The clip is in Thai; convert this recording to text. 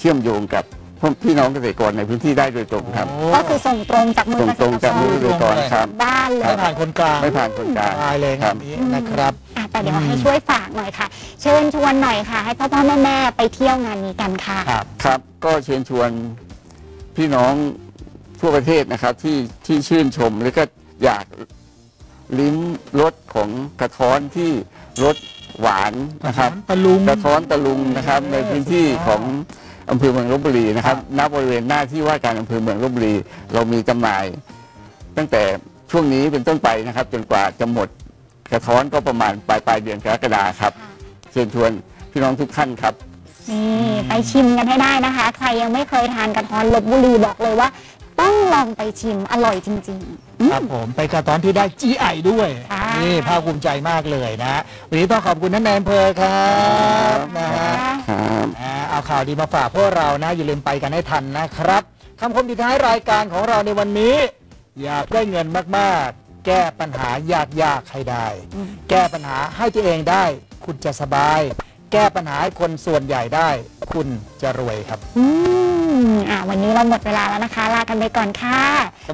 ชื่อมโยงกับพี่น้องเกษตรกรในพื้นที่ได้โดยตรงครับก็คือส่งตรงจากมือส่งเกษตรงตรจากกมือรเกษตรกรครับบ้านเลยไม่ผ่านคนกลางไม่ผ่านคนกลางตายเลยคงารันบนี้นะครับแต่เดี๋ยวให้ช่วยฝากหน่อยค่ะ เชิญชวนหน่อยค่ะ ให้พ่อแม่ไปเที่ยวงานนี้กันค่ะครับก็เชิญชวนพี่น้องทั่วประเทศนะครับที่ชื่นชมแล้วก็อยากลิ้มรสของกระท้อนที่รสหวานนะครับตะลุงกระท้อนตะลุงนะครับในพื้นที่ของอำเภอเมืองลพบุรีนะครับณบริเวณหน้าที่ว่าการอำเภอเมืองลพบุรีเรามีจำหน่าย ตั้งแต่ช่วงนี้เป็นต้นไปนะครับ จนกว่าจะหมดกระท้อนก็ประมาณปลายเดือนกรกฎาคมครับเชิญชวนพี่น้องทุกท่านครับนี่ไปชิมกันให้ได้นะคะ ใครยังไม่เคยทานกระท้อนลพบุรีบอกเลยว่า ต้องลองไปชิมอร่อยจริงๆครับผมไปกระท้อนที่ได้ GI ด้วยค่ะนี่ภาคภูมิใจมากเลยนะวันนี้ต้องขอบคุณท่านนายอำเภอครับนะฮะครับเอาข่าวดีมาฝากพวกเรานะอย่าลืมไปกันให้ทันนะครับคำคมปิดท้ายรายการของเราในวันนี้ อยากได้เงินมากๆ แก้ปัญหายากๆให้ได้ แก้ปัญหาให้ตัวเองได้ คุณจะสบาย แก้ปัญหาให้คนส่วนใหญ่ได้ คุณจะรวยครับวันนี้เราหมดเวลาแล้วนะคะ ลากันไปก่อนค่ะ